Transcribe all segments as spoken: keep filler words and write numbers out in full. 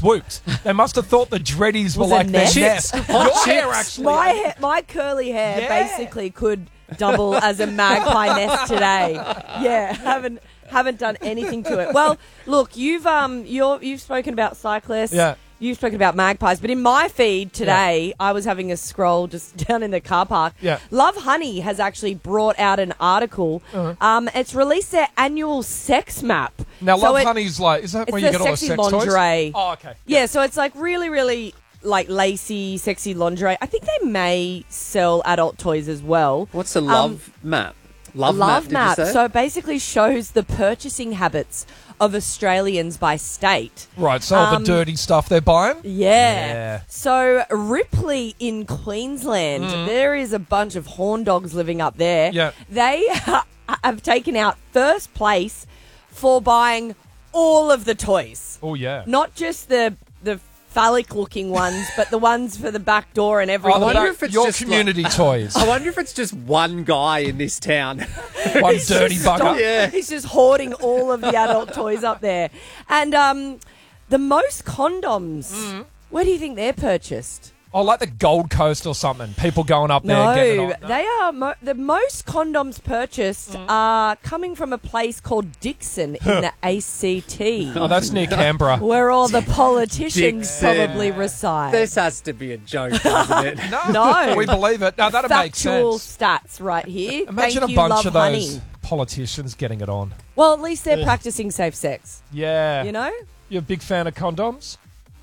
swooped. They must have thought the dreadies were Was it like their nest? nest. Hot Your hair, chicks. actually. My hair, my curly hair Yeah. basically could double as a magpie nest today. Yeah, haven't haven't done anything to it. Well, look, you've um you're you've spoken about cyclists. Yeah. You've spoken about magpies, but in my feed today, I was having a scroll just down in the car park. Yeah. Love Honey has actually brought out an article. Uh-huh. Um, it's released their annual sex map. Now, So Love it- Honey's like, is that it's where you the get all the sexy sex lingerie. toys? Oh, okay. Yeah, so it's like really, really like lacy, sexy lingerie. I think they may sell adult toys as well. What's the love map? Love, Love map, did you say? So it basically shows the purchasing habits of Australians by state. Right, so all Um, the dirty stuff they're buying? Yeah. Yeah. So Ripley in Queensland, there is a bunch of horn dogs living up there. Mm. Yeah. They have taken out first place for buying all of the toys. Oh, yeah. Not just the the phallic looking ones, but the ones for the back door and Oh, everything. the wonder back- if it's your just community toys. I wonder if it's just one guy in this town. One dirty bugger. Yeah. He's just hoarding all of the adult toys up there. And um, the most condoms, Mm. where do you think they're purchased? Oh, like the Gold Coast or something. People going up there and getting No, it on. they are mo- the most condoms purchased Mm. are coming from a place called Dixon in the A C T, Oh, that's near Canberra. where all the politicians Dixon. probably reside. This has to be a joke, doesn't it? No, No. we believe it. No, that'd make Factual sense. stats right here. Imagine Thank a you, bunch Love of those Honey. politicians getting it on. Well, at least they're practicing safe sex. Yeah. You know? You're a big fan of condoms?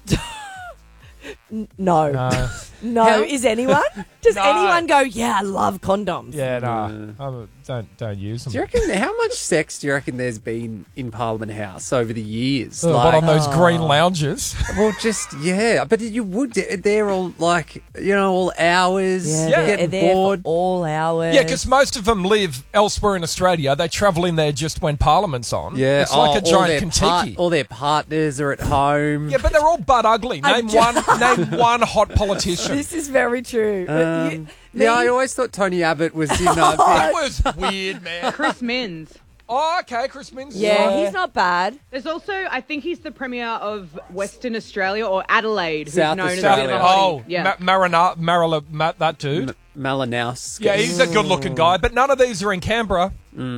No. No. No, How- is anyone? Does No. anyone go, yeah, I love condoms? Yeah, no. I'm- don't don't use them. Do you reckon, how much sex do you reckon there's been in Parliament House over the years? Oh, Like- what on those green lounges? well, just, yeah. But you would, they're all like, you know, all hours, Yeah, Yeah. they're getting there bored. for all hours. Yeah, because most of them live elsewhere in Australia. They travel in there just when Parliament's on. Yeah, It's like oh, a all giant their part- Kentucky. all their partners are at home. Yeah, but they're all butt ugly. I'm Name ju- one. Name one hot politician. This is very true. But you- Um, yeah, I me- always thought Tony Abbott was, you know, That was weird, man. Chris Minns. Oh, okay, Chris Minns. yeah, he's not bad. There's also, I think he's the premier of Western Australia or Adelaide, who's South known Australia. as a bit of a Oh, hottie. Yeah. Ma- Marina, Marilla, Ma- that dude. Malinowski. Yeah, he's a good-looking guy, but none of these are in Canberra.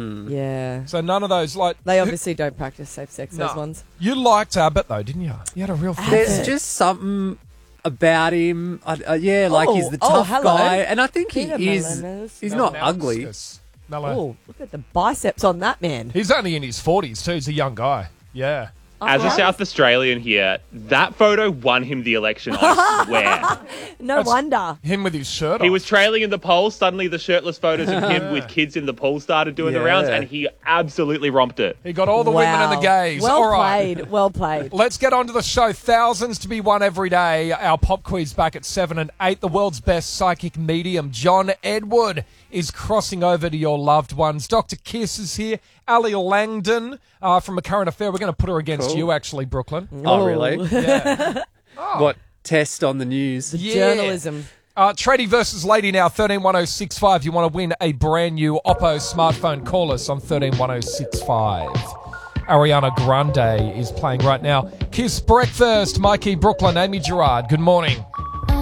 Yeah. So none of those, like... They obviously don't practice safe sex, those No. ones. You liked Abbott, though, didn't you? You had a real... There's Abbott. just something about him. Uh, uh, yeah, like Oh, he's the oh, tough hello. guy, and I think he Peter is. Melanos. He's not ugly. Mellow. Oh, look at the biceps on that man. He's only in his forties, too. He's a young guy. Yeah. As a Uh-huh. South Australian here, that photo won him the election, I swear. No That's- wonder. Him with his shirt He on. was trailing in the polls. Suddenly, the shirtless photos of him with kids in the pool started doing the Yeah. rounds, and he absolutely romped it. He got all the women and the Wow. gays. Well all right. played. Well played. Let's get on to the show. Thousands to be won every day. Our pop quiz back at seven and eight. The world's best psychic medium, John Edward, is crossing over to your loved ones. Doctor Kiss is here. Ali Langdon uh, from A Current Affair. We're going to put her against Cool. you, actually, Brooklyn. Oh, really? Yeah. What test on the news? Yeah. Journalism. Uh, Tradie versus Lady now, thirteen one oh six five. You want to win a brand new Oppo smartphone? Call us on thirteen one oh six five. Ariana Grande is playing right now. Kiss Breakfast, Mikey Brooklyn, Amy Gerard. Good morning.